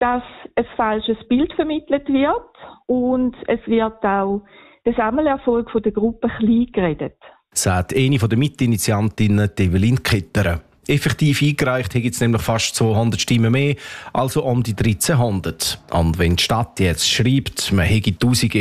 dass ein falsches Bild vermittelt wird und es wird auch der Sammelerfolg der Gruppe klein geredet. Sagt eine der Mitinitiantinnen, Evelyn Ketterer. Effektiv eingereicht haben jetzt nämlich fast 200 Stimmen mehr, also um die 1300. Und wenn die Stadt jetzt schreibt, man hätte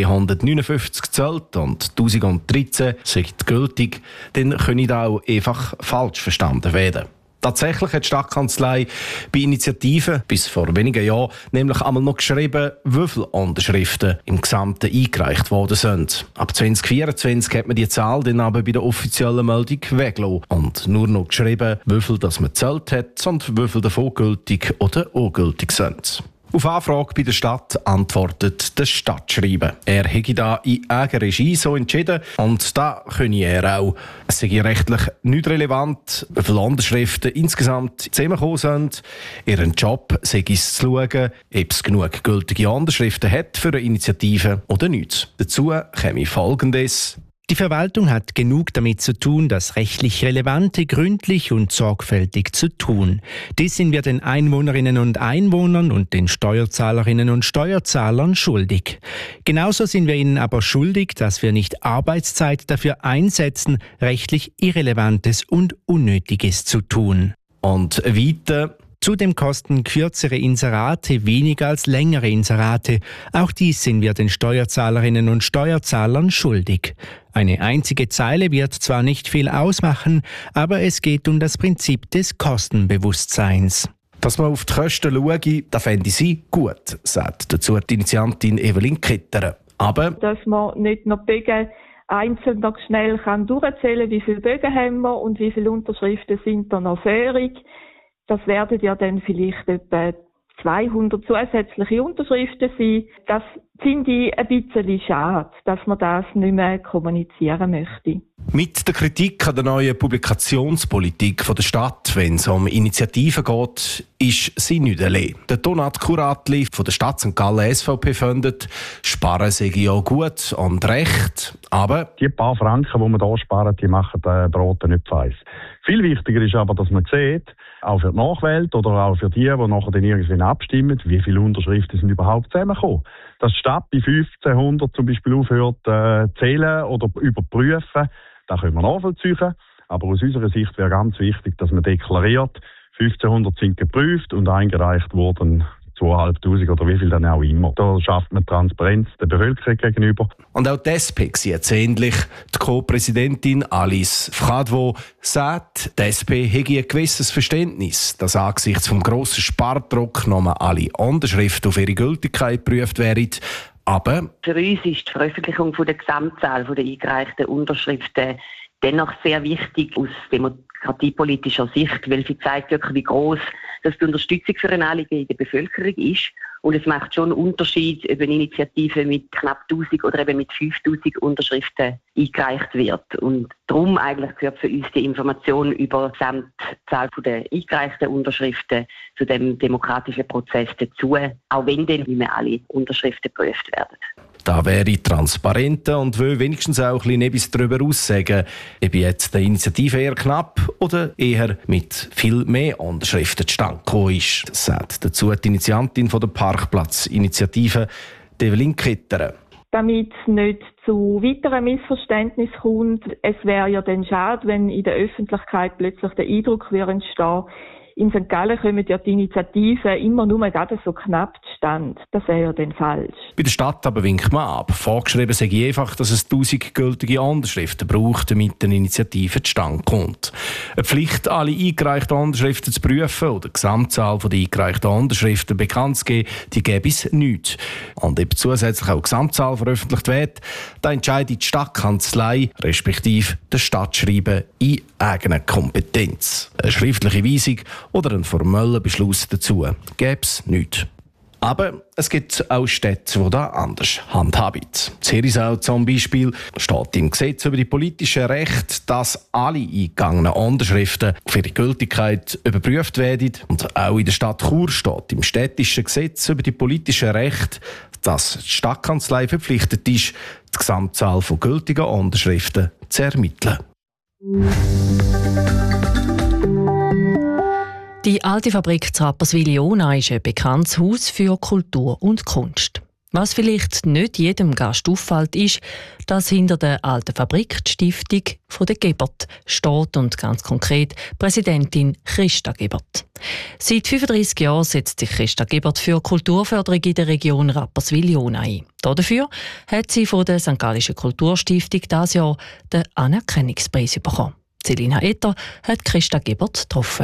1159 gezählt und 1013 sind gültig, dann können das auch einfach falsch verstanden werden. Tatsächlich hat die Stadtkanzlei bei Initiativen bis vor wenigen Jahren nämlich einmal noch geschrieben, wie viele Unterschriften im Gesamten eingereicht worden sind. Ab 2024 hat man die Zahl dann aber bei der offiziellen Meldung weggelassen und nur noch geschrieben, wie viel das man gezählt hat und wie viel davon gültig oder ungültig sind. Auf Anfrage bei der Stadt antwortet der Stadtschreiber. Er hätte da in eigener Regie so entschieden und da könne er auch. Es sei rechtlich nicht relevant, wie viele Unterschriften insgesamt zusammengekommen sind. Ihren Job sei es zu schauen, ob es genug gültige Unterschriften hat für eine Initiative oder nicht. Dazu käme Folgendes. Die Verwaltung hat genug damit zu tun, das rechtlich Relevante gründlich und sorgfältig zu tun. Dies sind wir den Einwohnerinnen und Einwohnern und den Steuerzahlerinnen und Steuerzahlern schuldig. Genauso sind wir ihnen aber schuldig, dass wir nicht Arbeitszeit dafür einsetzen, rechtlich Irrelevantes und Unnötiges zu tun. Und weiter. Zudem kosten kürzere Inserate weniger als längere Inserate. Auch dies sind wir den Steuerzahlerinnen und Steuerzahlern schuldig. Eine einzige Zeile wird zwar nicht viel ausmachen, aber es geht um das Prinzip des Kostenbewusstseins. Dass man auf die Kosten schaue, das fände sie gut, sagt dazu die Initiantin Evelyn Ketterer. Aber dass man nicht noch Bögen einzeln noch schnell durchzählen kann, wie viele Bögen haben wir und wie viele Unterschriften sind da noch fähig. Das werden ja dann vielleicht etwa 200 zusätzliche Unterschriften sein. Das finde ich ein bisschen schade, dass man das nicht mehr kommunizieren möchte. Mit der Kritik an der neuen Publikationspolitik der Stadt, wenn es um Initiativen geht, ist sie nicht allein. Der Donat Kuratli von der Stadt St. Gallen SVP findet, sparen sei ja gut und recht, aber die paar Franken, die man hier sparen, die machen Brote nicht feiss. Viel wichtiger ist aber, dass man sieht, auch für die Nachwelt oder auch für die nachher dann irgendwie abstimmen, wie viele Unterschriften sind überhaupt zusammengekommen. Dass die Stadt bei 1500 zum Beispiel aufhört zählen oder überprüfen, das können wir nachvollziehen. Aber aus unserer Sicht wäre ganz wichtig, dass man deklariert, 1500 sind geprüft und eingereicht wurden 2500 oder wie viel dann auch immer. Da schafft man Transparenz der Bevölkerung gegenüber. Und auch die SP sieht es ähnlich. Die Co-Präsidentin Alice Fradwo sagt, die SP hätte ein gewisses Verständnis, dass angesichts vom grossen Spardruck nochmal alle Unterschriften auf ihre Gültigkeit geprüft werden. Aber für uns ist die Veröffentlichung der Gesamtzahl der eingereichten Unterschriften dennoch sehr wichtig aus demokratiepolitischer Sicht, weil sie zeigt wirklich, wie gross dass die Unterstützung für ein Anliegen in der Bevölkerung ist. Und es macht schon einen Unterschied, ob eine Initiative mit knapp 1000 oder eben mit 5000 Unterschriften eingereicht wird. Und darum eigentlich gehört für uns die Information über die Gesamtzahl der eingereichten Unterschriften zu dem demokratischen Prozess dazu, auch wenn dann nicht mehr alle Unterschriften geprüft werden. Da wäre transparenter und will wenigstens auch ein bisschen etwas darüber aussagen, ob jetzt die Initiative eher knapp oder eher mit viel mehr Unterschriften zustande gekommen ist. Das sagt dazu die Initiantin von der Parkplatzinitiative, Evelyn Ketterer. Damit es nicht zu weiteren Missverständnissen kommt, es wäre ja dann schade, wenn in der Öffentlichkeit plötzlich der Eindruck würde entstehen, in St. Gallen kommen ja die Initiativen immer nur gerade so knapp zustande. Das wäre ja dann falsch. Bei der Stadt aber winkt man ab. Vorgeschrieben sage ich einfach, dass es 1000 gültige Unterschriften braucht, damit eine Initiative zustande kommt. Eine Pflicht, alle eingereichten Unterschriften zu prüfen oder die Gesamtzahl der eingereichten Unterschriften bekannt zu geben, die gäbe es nicht. Und ob zusätzlich auch die Gesamtzahl veröffentlicht wird, da entscheidet die Stadtkanzlei, respektive der Stadtschreiber, in eigener Kompetenz. Eine schriftliche Weisung oder einen formellen Beschluss dazu gäbe es nicht. Aber es gibt auch Städte, die das anders handhaben. In Herisau zum Beispiel steht im Gesetz über die politischen Rechte, dass alle eingegangenen Unterschriften für ihre Gültigkeit überprüft werden. Und auch in der Stadt Chur steht im städtischen Gesetz über die politischen Rechte, dass die Stadtkanzlei verpflichtet ist, die Gesamtzahl von gültigen Unterschriften zu ermitteln. Die alte Fabrik zu Rapperswil-Jona ist ein bekanntes Haus für Kultur und Kunst. Was vielleicht nicht jedem Gast auffällt, ist, dass hinter der alten Fabrik die Stiftung von der Gebert steht und ganz konkret Präsidentin Christa Gebert. Seit 35 Jahren setzt sich Christa Gebert für Kulturförderung in der Region Rapperswil-Jona ein. Dafür hat sie von der St. Gallischen Kulturstiftung dieses Jahr den Anerkennungspreis bekommen. Selina Etter hat Christa Gebert getroffen.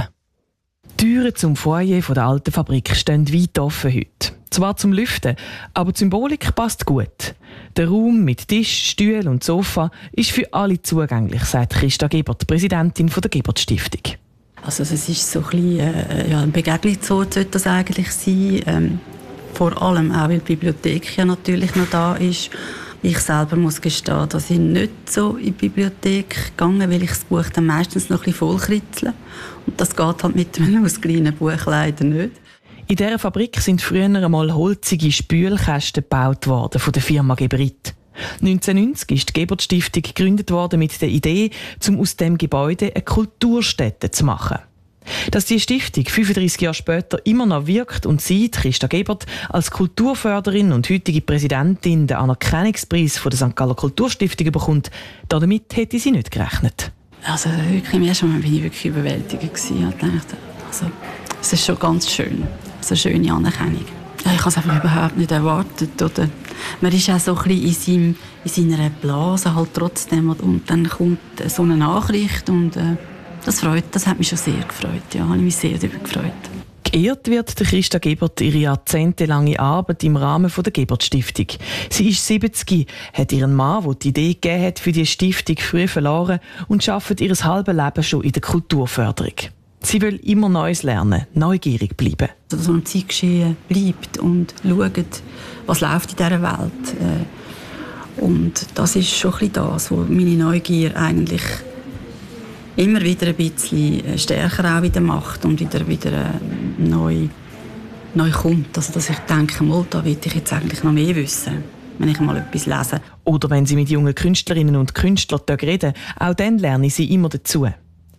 Die Türen zum Foyer der alten Fabrik stehen weit offen heute. Zwar zum Lüften, aber die Symbolik passt gut. Der Raum mit Tisch, Stühlen und Sofa ist für alle zugänglich, sagt Christa Gebert, Präsidentin der Gebert Stiftung. Also es ist so ein bisschen, ein Begegnungsort sollte das eigentlich sein. Vor allem auch, weil die Bibliothek ja natürlich noch da ist. Ich selber muss gestehen, dass ich nicht so in die Bibliothek gegangen, weil ich das Buch dann meistens noch ein bisschen vollkritzle. Und das geht halt mit einem ausgeliehenen Buch leider nicht. In dieser Fabrik sind früher einmal holzige Spülkästen gebaut worden von der Firma Geberit. 1990 ist die Gebert Stiftung gegründet worden mit der Idee, um aus dem Gebäude eine Kulturstätte zu machen. Dass die Stiftung 35 Jahre später immer noch wirkt und sie, Christa Gebert, als Kulturförderin und heutige Präsidentin den Anerkennungspreis von der St. Galler Kulturstiftung bekommt, damit hätte sie nicht gerechnet. Also wirklich, im ersten Moment war ich wirklich überwältigt. Ich dachte, also, es ist schon ganz schön, so eine schöne Anerkennung. Ja, ich habe es einfach überhaupt nicht erwartet. Oder? Man ist auch so ein bisschen in seiner Blase halt trotzdem und dann kommt so eine Nachricht und das hat mich schon sehr gefreut. Ja, habe ich mich sehr darüber gefreut. Geehrt wird der Christa Gebert ihre jahrzehntelange Arbeit im Rahmen der Gebert Stiftung. Sie ist 70, hat ihren Mann, der die Idee gegeben hat für die Stiftung, früh verloren und arbeitet ihr halbes Leben schon in der Kulturförderung. Sie will immer Neues lernen, neugierig bleiben. Dass man im Zeitgeschehen bleibt und schaut, was läuft in dieser Welt. Und das ist schon ein bisschen das, was meine Neugier eigentlich immer wieder ein bisschen stärker auch wieder macht und wieder neu kommt. Also, dass ich denke, da will ich jetzt eigentlich noch mehr wissen, wenn ich mal etwas lese. Oder wenn sie mit jungen Künstlerinnen und Künstlern reden, auch dann lerne ich sie immer dazu.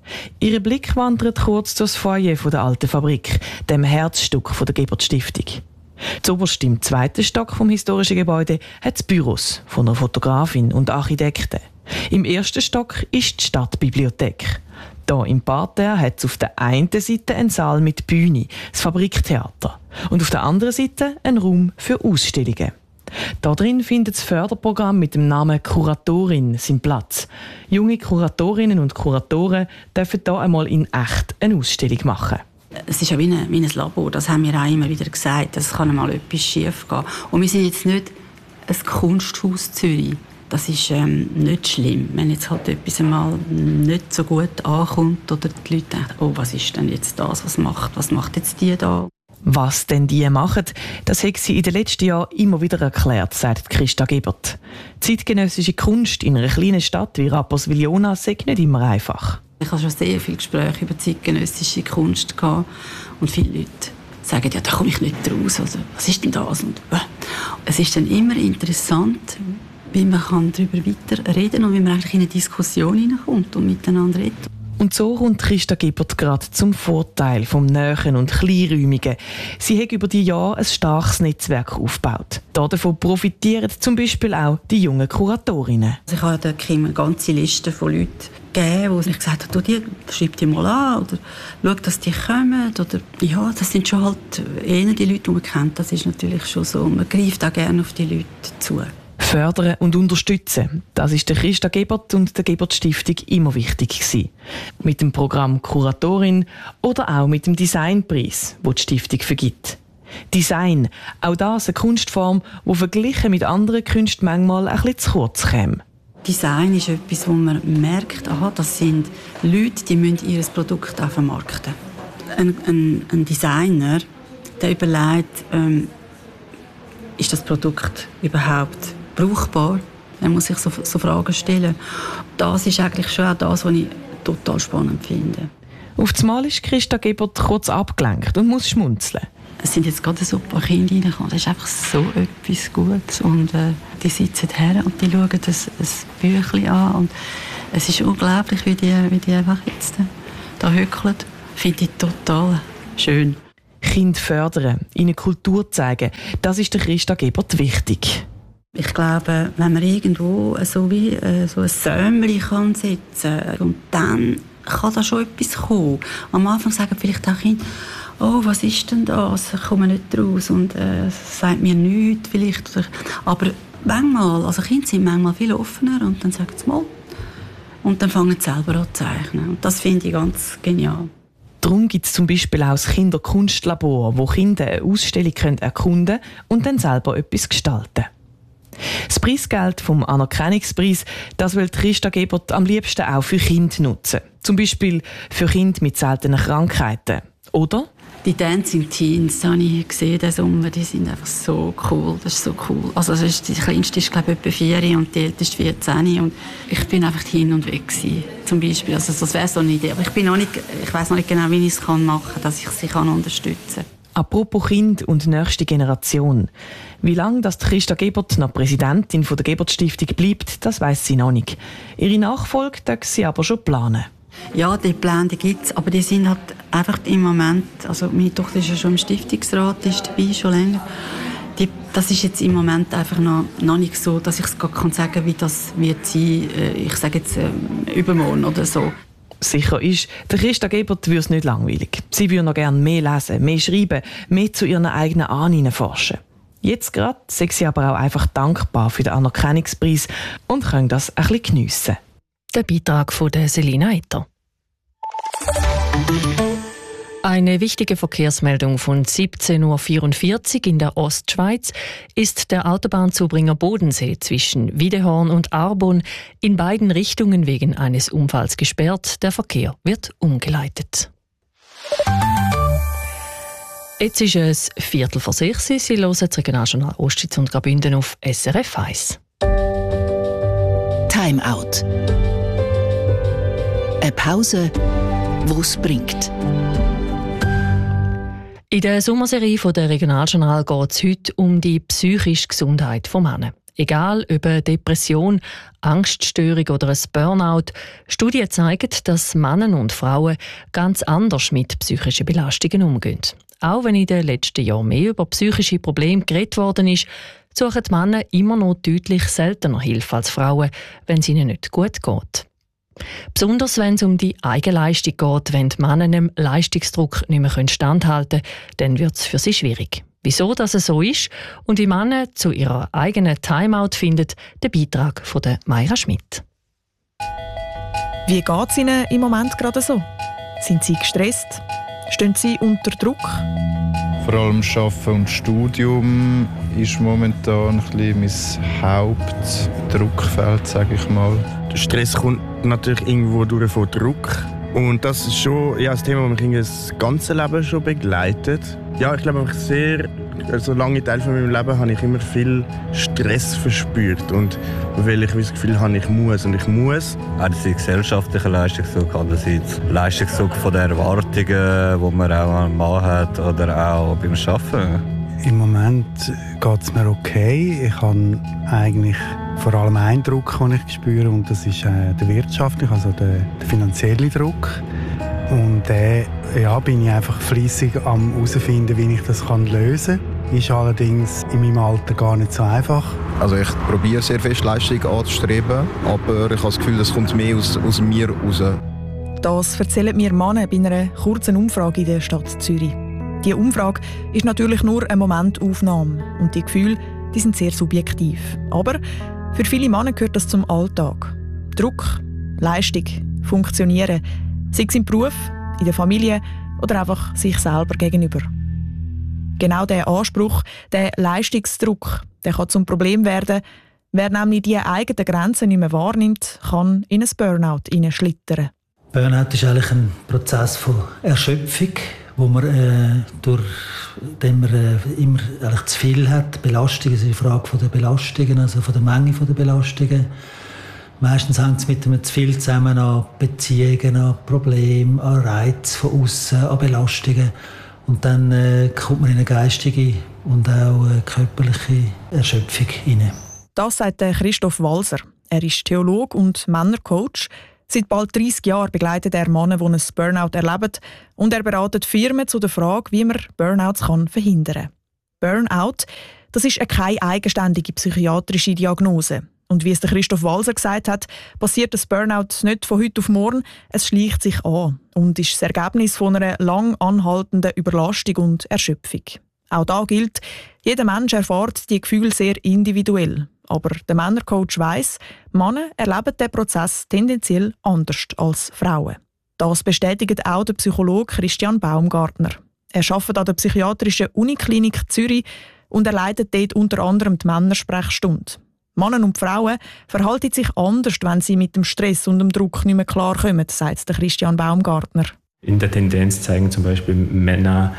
Ihr Blick wandert kurz durchs Foyer der alten Fabrik, dem Herzstück der Gebert Stiftung. Zuoberst im zweiten Stock vom historischen Gebäude hat es Büros von einer Fotografin und Architekten. Im ersten Stock ist die Stadtbibliothek. Hier im Parterre hat es auf der einen Seite einen Saal mit Bühne, das Fabriktheater, und auf der anderen Seite einen Raum für Ausstellungen. Da drin findet das Förderprogramm mit dem Namen Kuratorin seinen Platz. Junge Kuratorinnen und Kuratoren dürfen hier einmal in echt eine Ausstellung machen. Es ist ja wie ein Labor, das haben wir auch immer wieder gesagt, es kann einmal etwas schief gehen. Und wir sind jetzt nicht ein Kunsthaus Zürich. Das ist nicht schlimm, wenn jetzt halt etwas einmal nicht so gut ankommt oder die Leute denken, oh, was ist denn jetzt das, was macht jetzt die da? Was denn die machen, das hat sie in den letzten Jahren immer wieder erklärt, sagt Christa Gebert. Zeitgenössische Kunst in einer kleinen Stadt wie Rapperswil-Jona sei nicht immer einfach. Ich habe schon sehr viele Gespräche über zeitgenössische Kunst gehabt und viele Leute sagen, ja, da komme ich nicht raus. Also, was ist denn das? Und, es ist dann immer interessant, wie man darüber weiter reden kann und wie man eigentlich in eine Diskussion hineinkommt und miteinander redet. Und so kommt Christa Gebert gerade zum Vorteil vom Nähen und Kleinräumigen. Sie hat über die Jahre ein starkes Netzwerk aufgebaut. Davon profitieren zum Beispiel auch die jungen Kuratorinnen. Also ich habe der Kim eine ganze Liste von Leuten gegeben, die ich gesagt habe, schreib die mal an oder schau, dass die kommen. Oder, ja, das sind schon halt eher die Leute, die man kennt. Das ist natürlich schon so. Man greift auch gerne auf die Leute zu. Fördern und unterstützen, das ist der Christa Gebert und der Gebert Stiftung immer wichtig gewesen. Mit dem Programm Kuratorin oder auch mit dem Designpreis, wo die Stiftung vergibt. Design, auch das eine Kunstform, die verglichen mit anderen Künsten manchmal ein bisschen zu kurz kommt. Design ist etwas, wo man merkt, aha, das sind Leute, die müssen ihr Produkt auch vermarkten. Ein Designer, der überlegt, ist das Produkt überhaupt brauchbar? Dann muss ich so Fragen stellen. Das ist eigentlich schon auch das, was ich total spannend finde. Auf das Mal ist Christa Gebert kurz abgelenkt und muss schmunzeln. Es sind jetzt gerade so ein paar Kinder reingekommen. Das ist einfach so etwas Gutes. Und die sitzen her und die schauen das Büchlein an. Und es ist unglaublich, wie die einfach jetzt da hückeln finde ich total schön. Kinder fördern, ihnen Kultur zeigen, das ist der Christa Gebert wichtig. Ich glaube, wenn man irgendwo so wie so ein Säumchen setzen kann, und dann kann da schon etwas kommen. Am Anfang sagen vielleicht auch Kinder, oh, was ist denn das? Ich komme nicht raus und sagt mir nichts vielleicht. Aber manchmal, also Kinder sind manchmal viel offener und dann sagen sie mal. Und dann fangen sie selber an zu zeichnen. Und das finde ich ganz genial. Darum gibt es zum Beispiel auch das Kinderkunstlabor, wo Kinder eine Ausstellung erkunden können und dann selber etwas gestalten. Das Preisgeld vom Anerkennungspreis, das will Christa Gebert am liebsten auch für Kinder nutzen. Zum Beispiel für Kinder mit seltenen Krankheiten. Oder? Die Dancing Teens, die habe ich gesehen diesen Sommer, die sind einfach so cool. Das ist so cool. Also die kleinste ist, glaube ich, etwa 4 und die älteste 14. Und ich bin einfach hin und weg gewesen, zum Beispiel. Also das wäre so eine Idee. Aber ich weiss noch nicht genau, wie ich es machen kann, dass ich sie unterstützen kann. Apropos Kind und nächste Generation. Wie lange das Christa Gebert noch Präsidentin der Gebert Stiftung bleibt, das weiss sie noch nicht. Ihre Nachfolge darf sie aber schon planen. Ja, die Pläne gibt es, aber die sind halt einfach im Moment, also meine Tochter ist ja schon im Stiftungsrat, die ist dabei, schon länger. Das ist jetzt im Moment einfach noch nicht so, dass ich es gar sagen kann, wie das wird sein, ich sage jetzt übermorgen oder so. Sicher ist, der Christa Gebert würde es nicht langweilig. Sie würde noch gerne mehr lesen, mehr schreiben, mehr zu ihren eigenen Ahnen forschen. Jetzt gerade sei sie aber auch einfach dankbar für den Anerkennungspreis und können das ein bisschen geniessen. Der Beitrag von der Selina Etter. Eine wichtige Verkehrsmeldung von 17:44 Uhr in der Ostschweiz ist der Autobahnzubringer Bodensee zwischen Wiedehorn und Arbon in beiden Richtungen wegen eines Unfalls gesperrt. Der Verkehr wird umgeleitet. Jetzt ist es 17:45. Sie hören das Regionaljournal Ostschweiz und Graubünden auf SRF 1. Time Out. Eine Pause, die es bringt. In der Sommerserie der Regionaljournal geht es heute um die psychische Gesundheit von Männern. Egal ob eine Depression, Angststörung oder ein Burnout, Studien zeigen, dass Männer und Frauen ganz anders mit psychischen Belastungen umgehen. Auch wenn in den letzten Jahren mehr über psychische Probleme geredet worden ist, suchen die Männer immer noch deutlich seltener Hilfe als Frauen, wenn es ihnen nicht gut geht. Besonders wenn es um die Eigenleistung geht, wenn die Männer dem Leistungsdruck nicht mehr standhalten können, dann wird es für sie schwierig. Wieso das so ist und wie Männer zu ihrer eigenen Timeout finden, der Beitrag von der Mayra Schmidt. Wie geht es Ihnen im Moment gerade so? Sind Sie gestresst? Stehen Sie unter Druck? Vor allem Arbeiten und Studium ist momentan ein bisschen mein Hauptdruckfeld, sage ich mal. Der Stress kommt natürlich irgendwo durch von Druck. Und das ist schon ein Thema, das mich das ganze Leben schon begleitet. Ja, ich glaube, so lange Teil von meinem Leben habe ich immer viel Stress verspürt. Und weil ich das Gefühl habe, ich muss. Einerseits gesellschaftlicher Leistungsdruck, andererseits Leistungsdruck von den Erwartungen, die man auch am Mann hat oder auch beim Arbeiten. Im Moment geht es mir okay. Ich habe eigentlich vor allem einen Druck, den ich spüre, und das ist der wirtschaftliche, also der finanzielle Druck. Und bin ich einfach fleissig am herausfinden, wie ich das lösen kann. Ist allerdings in meinem Alter gar nicht so einfach. Also ich probiere sehr fest Leistung anzustreben, aber ich habe das Gefühl, das kommt mehr aus mir raus. Das erzählen mir Männer bei einer kurzen Umfrage in der Stadt Zürich. Die Umfrage ist natürlich nur eine Momentaufnahme und die Gefühle, die sind sehr subjektiv. Aber für viele Männer gehört das zum Alltag. Druck, Leistung, Funktionieren, sei es im Beruf, in der Familie oder einfach sich selber gegenüber. Genau dieser Anspruch, der Leistungsdruck, der kann zum Problem werden. Wer nämlich die eigenen Grenzen nicht mehr wahrnimmt, kann in ein Burnout hineinschlittern. Burnout ist eigentlich ein Prozess von Erschöpfung, wo man dem man immer eigentlich zu viel hat. Belastung ist eine Frage von der Belastungen, also von der Menge der Belastungen. Meistens hängt es mit einem zu viel zusammen an Beziehungen, an Problemen, an Reizen von außen, an Belastungen. Und dann kommt man in eine geistige und auch körperliche Erschöpfung hinein. Das sagt Christoph Walser. Er ist Theologe und Männercoach. Seit bald 30 Jahren begleitet er Männer, die ein Burnout erleben, und er beratet Firmen zu der Frage, wie man Burnouts verhindern kann. Burnout, das ist keine eigenständige psychiatrische Diagnose. Und wie es der Christoph Walser gesagt hat, passiert das Burnout nicht von heute auf morgen, es schleicht sich an und ist das Ergebnis von einer lang anhaltenden Überlastung und Erschöpfung. Auch da gilt, jeder Mensch erfährt die Gefühle sehr individuell. Aber der Männercoach weiss, Männer erleben den Prozess tendenziell anders als Frauen. Das bestätigt auch der Psychologe Christian Baumgartner. Er arbeitet an der Psychiatrischen Uniklinik Zürich und er leitet dort unter anderem die Männersprechstunde. Männer und Frauen verhalten sich anders, wenn sie mit dem Stress und dem Druck nicht mehr klarkommen, sagt der Christian Baumgartner. In der Tendenz zeigen zum Beispiel Männer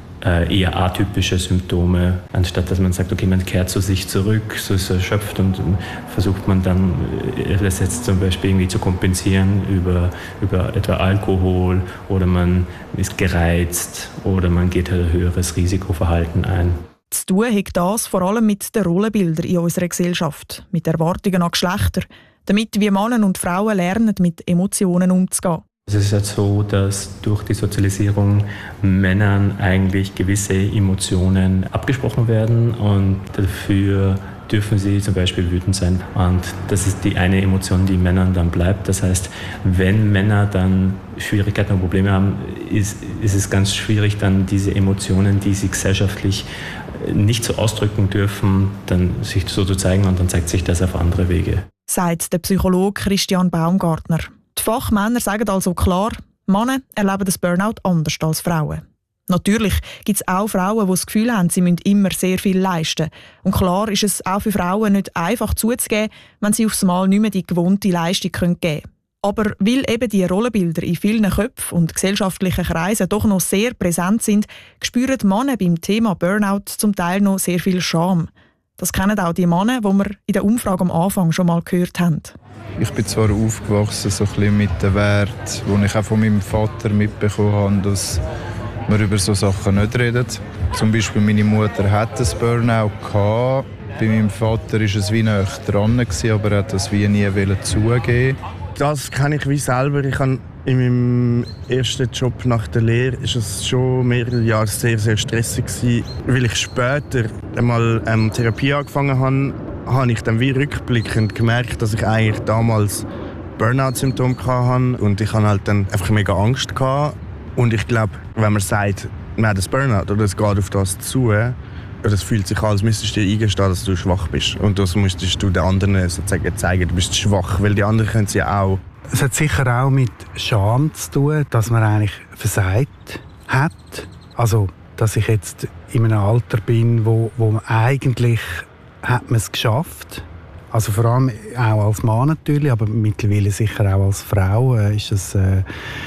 eher atypische Symptome, anstatt dass man sagt, okay, man kehrt zu sich zurück, so ist erschöpft und versucht man dann das jetzt zum Beispiel irgendwie zu kompensieren über etwa Alkohol oder man ist gereizt oder man geht ein höheres Risikoverhalten ein. Zu tun hat das vor allem mit den Rollenbildern in unserer Gesellschaft, mit Erwartungen an Geschlechter, damit wie Männer und Frauen lernen, mit Emotionen umzugehen. Es ist halt so, dass durch die Sozialisierung Männern eigentlich gewisse Emotionen abgesprochen werden und dafür dürfen sie zum Beispiel wütend sein. Und das ist die eine Emotion, die Männern dann bleibt. Das heißt, wenn Männer dann Schwierigkeiten und Probleme haben, ist es ganz schwierig, dann diese Emotionen, die sie gesellschaftlich nicht so ausdrücken dürfen, dann sich so zu zeigen und dann zeigt sich das auf andere Wege. Sagt der Psychologe Christian Baumgartner. Die Fachmänner sagen also klar, Männer erleben das Burnout anders als Frauen. Natürlich gibt es auch Frauen, die das Gefühl haben, sie müssen immer sehr viel leisten. Und klar ist es auch für Frauen nicht einfach zuzugeben, wenn sie aufs Mal nicht mehr die gewohnte Leistung geben können. Aber weil eben die Rollenbilder in vielen Köpfen und gesellschaftlichen Kreisen doch noch sehr präsent sind, spüren Männer beim Thema Burnout zum Teil noch sehr viel Scham. Das kennen auch die Männer, die wir in der Umfrage am Anfang schon mal gehört haben. Ich bin zwar aufgewachsen so ein bisschen mit den Werten, die ich auch von meinem Vater mitbekommen habe, dass man über solche Sachen nicht redet. Zum Beispiel meine Mutter hatte ein Burnout gehabt. Bei meinem Vater war es wie näher dran, aber er hat das wie nie zugeben. Das kenne ich wie selber. Ich habe in meinem ersten Job nach der Lehre ist es schon mehrere Jahre sehr, sehr stressig gewesen. Weil ich später einmal Therapie angefangen habe ich dann wie rückblickend gemerkt, dass ich eigentlich damals Burnout-Symptome hatte. Und ich hatte halt dann einfach mega Angst gehabt. Und ich glaube, wenn man sagt, man hat ein Burnout oder es geht auf das zu, das fühlt sich an, als müsstest du dir eingestehen, dass du schwach bist. Und das müsstest du den anderen sozusagen zeigen, du bist schwach, weil die anderen können es ja auch. Es hat sicher auch mit Scham zu tun, dass man eigentlich versagt hat. Also, dass ich jetzt in einem Alter bin, wo man eigentlich hat man es geschafft. Also vor allem auch als Mann natürlich, aber mittlerweile sicher auch als Frau ist es ein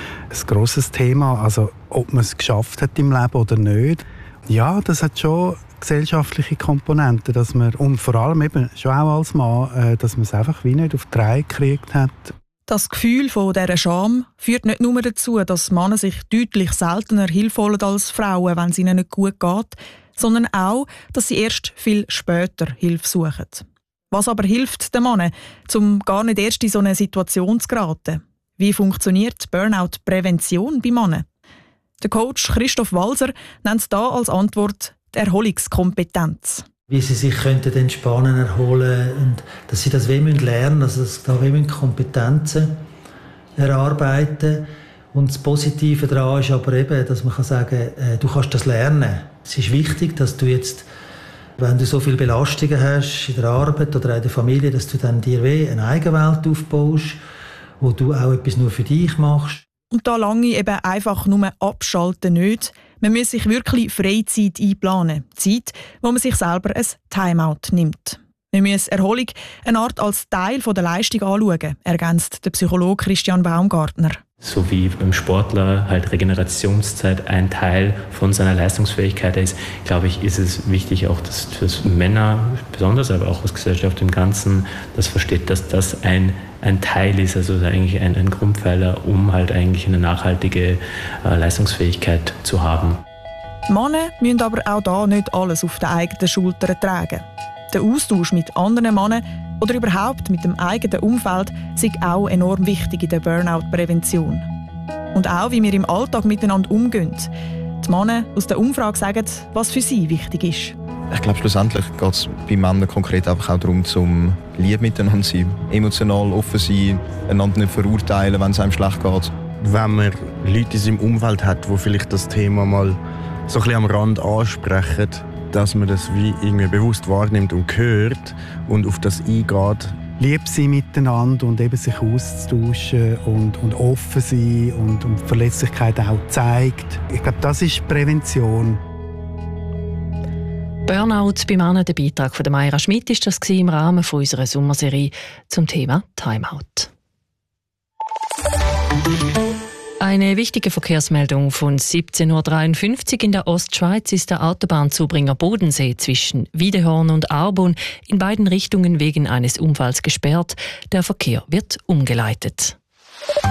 grosses Thema. Also, ob man es geschafft hat im Leben oder nicht. Ja, das hat schon gesellschaftliche Komponenten, dass man, und vor allem eben schon auch als Mann, dass man es einfach wie nicht auf die Reihe gekriegt hat. Das Gefühl von dieser Scham führt nicht nur dazu, dass Männer sich deutlich seltener Hilfe holen als Frauen, wenn es ihnen nicht gut geht, sondern auch, dass sie erst viel später Hilfe suchen. Was aber hilft den Männern, um gar nicht erst in so eine Situation zu geraten? Wie funktioniert Burnout-Prävention bei Männern? Der Coach Christoph Walser nennt da als Antwort die Erholungskompetenz. Wie sie sich entspannen, erholen und dass sie das lernen, also dass da Kompetenzen erarbeiten. Und das Positive daran ist aber eben, dass man sagen kann, du kannst das lernen. Es ist wichtig, dass du jetzt, wenn du so viele Belastungen hast in der Arbeit oder in der Familie, dass du dann dir eine Eigenwelt aufbaust, wo du auch etwas nur für dich machst. Und da lange eben einfach nur abschalten nicht. Man muss sich wirklich Freizeit einplanen. Zeit, wo man sich selber ein Timeout nimmt. Man muss Erholung eine Art als Teil der Leistung anschauen, ergänzt der Psychologe Christian Baumgartner. So wie beim Sportler halt Regenerationszeit ein Teil von seiner Leistungsfähigkeit ist, glaube ich, ist es wichtig auch, dass Männer, besonders aber auch als Gesellschaft im Ganzen, das versteht, dass das ein Teil ist, also eigentlich ein Grundpfeiler, um halt eigentlich eine nachhaltige Leistungsfähigkeit zu haben. Männer müssen aber auch da nicht alles auf den eigenen Schultern tragen. Der Austausch mit anderen Männern oder überhaupt mit dem eigenen Umfeld sei auch enorm wichtig in der Burnout-Prävention. Und auch, wie wir im Alltag miteinander umgehen. Die Männer aus der Umfrage sagen, was für sie wichtig ist. Ich glaube, schlussendlich geht es bei Männern konkret einfach auch darum, zum lieb miteinander zu sein. Emotional offen sein, einander nicht verurteilen, wenn es einem schlecht geht. Wenn man Leute in seinem Umfeld hat, die vielleicht das Thema mal so ein bisschen am Rand ansprechen, dass man das wie irgendwie bewusst wahrnimmt und hört und auf das eingeht. Lieb sein miteinander und eben sich auszutauschen und offen sein und Verletzlichkeit auch zeigt. Ich glaube, das ist Prävention. Burnout bei Männern, der Beitrag von Mayra Schmidt ist das im Rahmen unserer Sommerserie zum Thema Timeout. Eine wichtige Verkehrsmeldung von 17.53 Uhr in der Ostschweiz ist der Autobahnzubringer Bodensee zwischen Wiedehorn und Arbon in beiden Richtungen wegen eines Unfalls gesperrt. Der Verkehr wird umgeleitet.